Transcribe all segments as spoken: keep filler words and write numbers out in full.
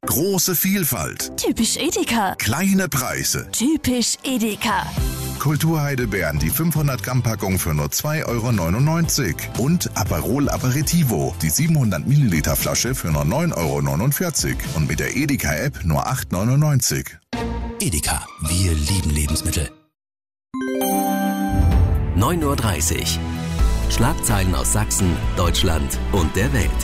Große Vielfalt. Typisch Edeka. Kleine Preise. Typisch Edeka. Kulturheidelbeeren, die fünfhundert Gramm Packung für nur zwei Euro neunundneunzig. Und Aperol Aperitivo, die siebenhundert Milliliter Flasche für nur neun Euro neunundvierzig. Und mit der Edeka-App nur acht Euro neunundneunzig. Edeka, wir lieben Lebensmittel. neun Uhr dreißig. Schlagzeilen aus Sachsen, Deutschland und der Welt.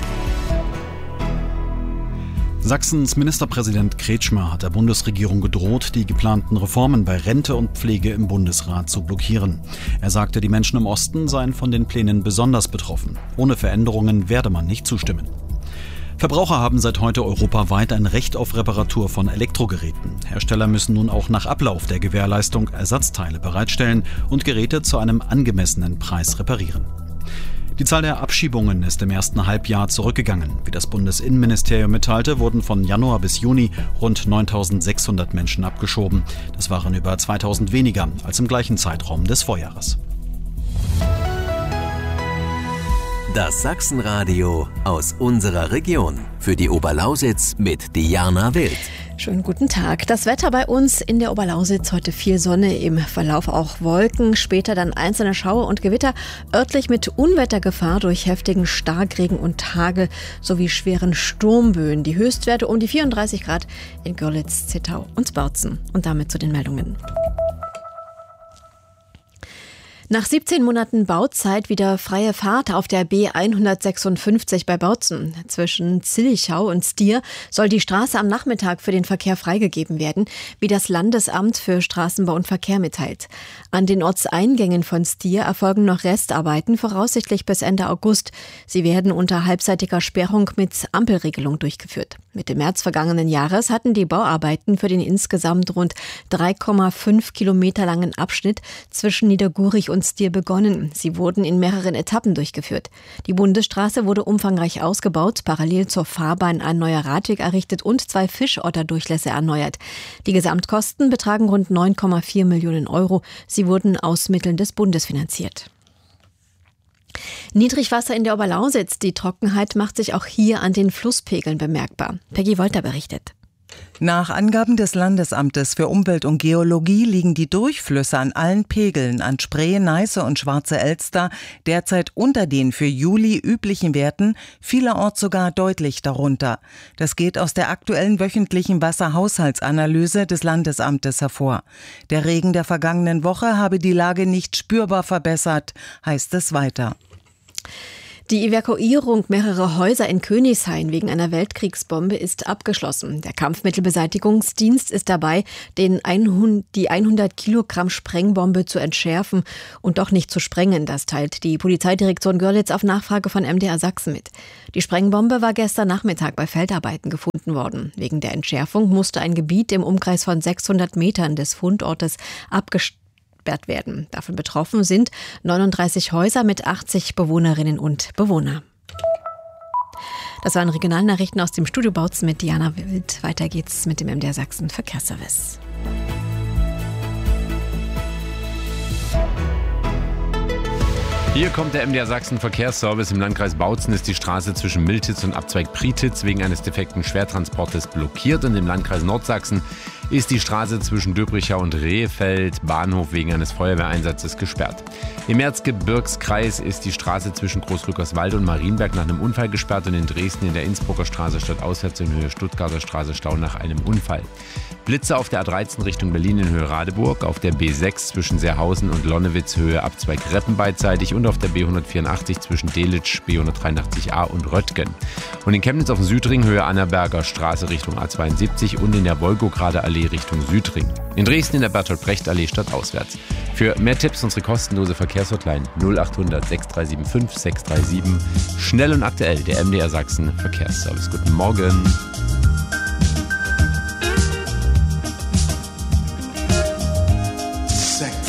Sachsens Ministerpräsident Kretschmer hat der Bundesregierung gedroht, die geplanten Reformen bei Rente und Pflege im Bundesrat zu blockieren. Er sagte, die Menschen im Osten seien von den Plänen besonders betroffen. Ohne Veränderungen werde man nicht zustimmen. Verbraucher haben seit heute europaweit ein Recht auf Reparatur von Elektrogeräten. Hersteller müssen nun auch nach Ablauf der Gewährleistung Ersatzteile bereitstellen und Geräte zu einem angemessenen Preis reparieren. Die Zahl der Abschiebungen ist im ersten Halbjahr zurückgegangen. Wie das Bundesinnenministerium mitteilte, wurden von Januar bis Juni rund neuntausendsechshundert Menschen abgeschoben. Das waren über zweitausend weniger als im gleichen Zeitraum des Vorjahres. Das Sachsenradio aus unserer Region. Für die Oberlausitz mit Diana Wild. Schönen guten Tag. Das Wetter bei uns in der Oberlausitz, heute viel Sonne, im Verlauf auch Wolken, später dann einzelne Schauer und Gewitter, örtlich mit Unwettergefahr durch heftigen Starkregen und Hagel sowie schweren Sturmböen. Die Höchstwerte um die vierunddreißig Grad in Görlitz, Zittau und Bautzen. Und damit zu den Meldungen. Nach siebzehn Monaten Bauzeit wieder freie Fahrt auf der B hundertsechsundfünfzig bei Bautzen. Zwischen Zillichau und Stier soll die Straße am Nachmittag für den Verkehr freigegeben werden, wie das Landesamt für Straßenbau und Verkehr mitteilt. An den Ortseingängen von Stier erfolgen noch Restarbeiten, voraussichtlich bis Ende August. Sie werden unter halbseitiger Sperrung mit Ampelregelung durchgeführt. Mitte März vergangenen Jahres hatten die Bauarbeiten für den insgesamt rund drei Komma fünf Kilometer langen Abschnitt zwischen Niedergurich und Stier begonnen. Sie wurden in mehreren Etappen durchgeführt. Die Bundesstraße wurde umfangreich ausgebaut, parallel zur Fahrbahn ein neuer Radweg errichtet und zwei Fischotterdurchlässe erneuert. Die Gesamtkosten betragen rund neun Komma vier Millionen Euro. Sie wurden aus Mitteln des Bundes finanziert. Niedrigwasser in der Oberlausitz. Die Trockenheit macht sich auch hier an den Flusspegeln bemerkbar. Peggy Wolter berichtet. Nach Angaben des Landesamtes für Umwelt und Geologie liegen die Durchflüsse an allen Pegeln, an Spree, Neiße und Schwarze Elster, derzeit unter den für Juli üblichen Werten, vielerorts sogar deutlich darunter. Das geht aus der aktuellen wöchentlichen Wasserhaushaltsanalyse des Landesamtes hervor. Der Regen der vergangenen Woche habe die Lage nicht spürbar verbessert, heißt es weiter. Die Evakuierung mehrerer Häuser in Königshain wegen einer Weltkriegsbombe ist abgeschlossen. Der Kampfmittelbeseitigungsdienst ist dabei, den hundert, die hundert Kilogramm Sprengbombe zu entschärfen und doch nicht zu sprengen. Das teilt die Polizeidirektion Görlitz auf Nachfrage von M D R Sachsen mit. Die Sprengbombe war gestern Nachmittag bei Feldarbeiten gefunden worden. Wegen der Entschärfung musste ein Gebiet im Umkreis von sechshundert Metern des Fundortes abgestellt werden. Davon betroffen sind neununddreißig Häuser mit achtzig Bewohnerinnen und Bewohnern. Das waren Regionalnachrichten aus dem Studio Bautzen mit Diana Wild. Weiter geht's mit dem M D R Sachsen Verkehrsservice. Hier kommt der M D R Sachsen Verkehrsservice. Im Landkreis Bautzen ist die Straße zwischen Miltitz und Abzweig Prietitz wegen eines defekten Schwertransportes blockiert. Und im Landkreis Nordsachsen ist die Straße zwischen Döbrichau und Rehfeld Bahnhof wegen eines Feuerwehreinsatzes gesperrt. Im Erzgebirgskreis ist die Straße zwischen Großrückerswald und Marienberg nach einem Unfall gesperrt und in Dresden in der Innsbrucker Straße stadtauswärts in Höhe Stuttgarter Straße Stau nach einem Unfall. Blitze auf der A dreizehn Richtung Berlin in Höhe Radeburg, auf der B sechs zwischen Seerhausen und Lonnewitz Höhe Abzweig Reppen beidseitig und auf der B hundertvierundachtzig zwischen Delitzsch, B hundertdreiundachtzig a und Röttgen. Und in Chemnitz auf dem Südring Höhe Annaberger Straße Richtung A zweiundsiebzig und in der Wolgograder Allee Richtung Südring. In Dresden in der Bertolt-Brecht-Allee stadtauswärts. Für mehr Tipps unsere kostenlose Verkehrshotline null achthundert sechs drei sieben fünf sechs drei sieben. Schnell und aktuell der M D R Sachsen Verkehrsservice. Guten Morgen.